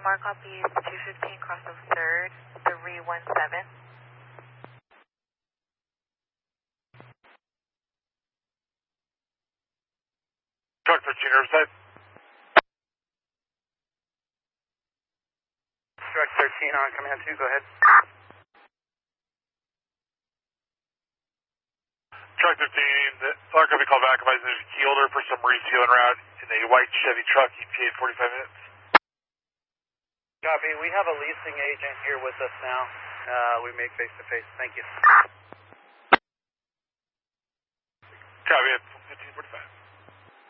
DMR copies 215 crossover 3rd, 317. Truck 13 Riverside. Truck 13 on command 2, go ahead. Truck 13, the fire company called back advising there's a key holder for some resealing route in a white Chevy truck, ETA in 45 minutes. Copy, we have a leasing agent here with us now. We make face-to-face. Thank you. Copy.